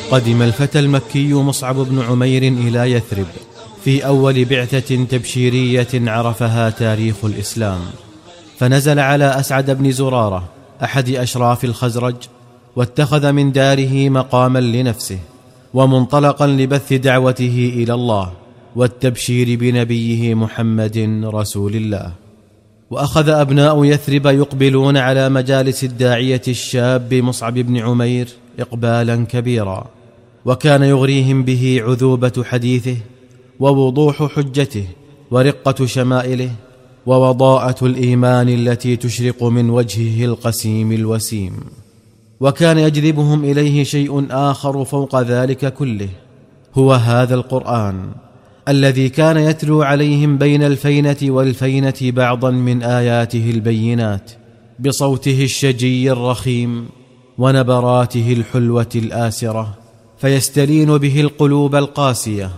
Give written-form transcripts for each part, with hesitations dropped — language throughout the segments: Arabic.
قدم الفتى المكي مصعب بن عمير إلى يثرب في أول بعثة تبشيرية عرفها تاريخ الإسلام، فنزل على أسعد بن زرارة أحد أشراف الخزرج، واتخذ من داره مقاما لنفسه ومنطلقا لبث دعوته إلى الله والتبشير بنبيه محمد رسول الله. وأخذ أبناء يثرب يقبلون على مجالس الداعية الشاب مصعب بن عمير إقبالا كبيرا، وكان يغريهم به عذوبة حديثه ووضوح حجته ورقة شمائله ووضاءة الإيمان التي تشرق من وجهه القسيم الوسيم. وكان يجذبهم إليه شيء آخر فوق ذلك كله، هو هذا القرآن الذي كان يتلو عليهم بين الفينة والفينة بعضا من آياته البينات بصوته الشجي الرخيم ونبراته الحلوة الآسرة، فيستلين به القلوب القاسية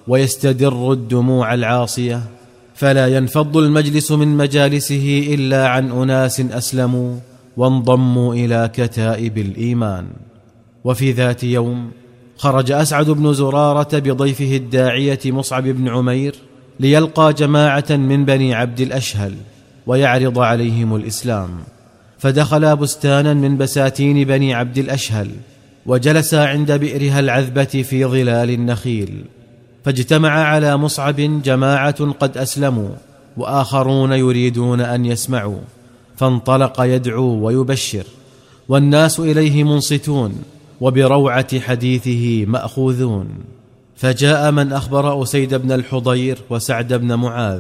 ويستدر الدموع العاصية، فلا ينفض المجلس من مجالسه إلا عن أناس أسلموا وانضموا إلى كتائب الإيمان. وفي ذات يوم خرج أسعد بن زرارة بضيفه الداعية مصعب بن عمير ليلقى جماعة من بني عبد الأشهل ويعرض عليهم الإسلام، فدخل بستانا من بساتين بني عبد الأشهل وجلس عند بئرها العذبة في ظلال النخيل، فاجتمع على مصعب جماعة قد أسلموا وآخرون يريدون أن يسمعوا، فانطلق يدعو ويبشر، والناس إليه منصتون وبروعة حديثه مأخوذون. فجاء من أخبر أسيد بن الحضير وسعد بن معاذ،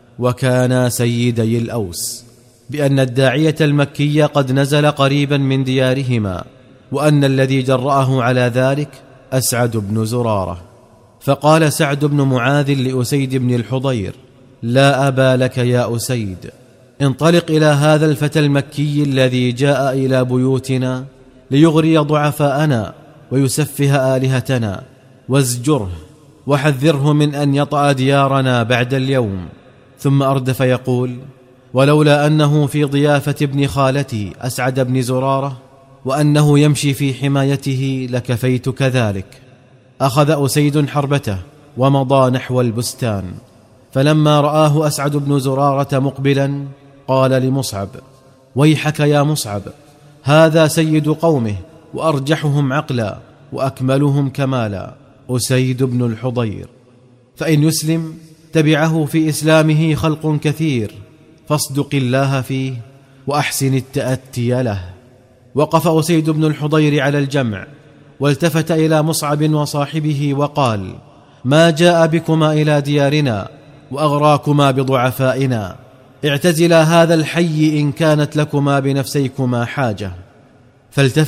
وكانا سيدي الأوس، بأن الداعية المكي قد نزل قريبا من ديارهما، وأن الذي جرأه على ذلك أسعد بن زرارة. فقال سعد بن معاذ لأسيد بن الحضير: لا أبا لك يا أسيد، انطلق إلى هذا الفتى المكي الذي جاء إلى بيوتنا ليغري ضعفاءنا ويسفه آلهتنا، وازجره وحذره من أن يطأ ديارنا بعد اليوم. ثم أردف يقول: ولولا أنه في ضيافة ابن خالتي أسعد بن زرارة وأنه يمشي في حمايته لكفيت كذلك. أخذ أسيد حربته ومضى نحو البستان، فلما رآه أسعد بن زرارة مقبلا قال لمصعب: ويحك يا مصعب، هذا سيد قومه وأرجحهم عقلا وأكملهم كمالا، أسيد بن الحضير، فإن يسلم تبعه في إسلامه خلق كثير، فاصدق الله فيه وأحسن التأتي له. وقف أسيد بن الحضير على الجمع والتفت إلى مصعب وصاحبه وقال: ما جاء بكما إلى ديارنا وأغراكما بضعفائنا؟ اعتزلا هذا الحي إن كانت لكما بنفسيكما حاجة. فالتفت